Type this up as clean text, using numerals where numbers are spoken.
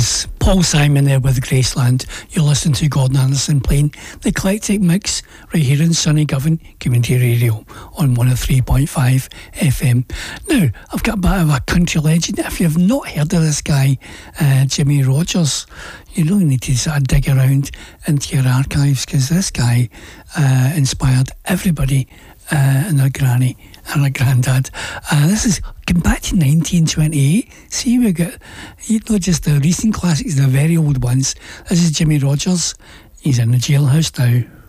was Paul Simon there with Graceland. You're listening to Gordon Anderson playing the Eclectic Mix right here in sunny Govan Community Radio on 103.5 FM. Now, I've got a bit of a country legend. If you've not heard of this guy, Jimmy Rogers, you really need to sort of dig around into your archives, because this guy inspired everybody and their granny and her granddad. This is going back to 1928. See, we've got, not just the recent classics, the very old ones. This is Jimmy Rogers. He's in the jailhouse now.